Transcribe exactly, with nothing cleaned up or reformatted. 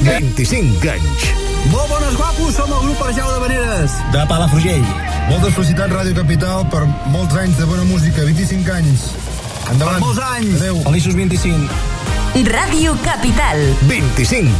vint-i-cinc anys. Molt bones, guapos, som el grup Arjau de Veneres. De Palafrugell. Moltes felicitats, Ràdio Capital, per molts anys de bona música, vint-i-cinc anys. Endavant. Per molts anys. Adéu. Feliços vint-i-cinc. Ràdio Capital. vint-i-cinc